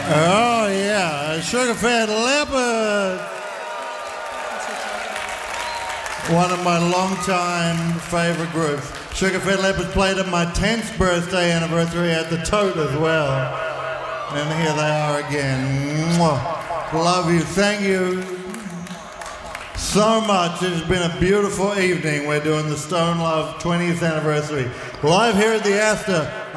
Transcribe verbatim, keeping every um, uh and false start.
Oh, yeah, Sugar-Fed Leopard. One of my long-time favourite groups. Sugar-Fed Leopard played at my tenth birthday anniversary at the Tote as well. And here they are again. Mwah. Love you. Thank you so much. It has been a beautiful evening. We're doing the Stone Love twentieth anniversary live here at the Astor.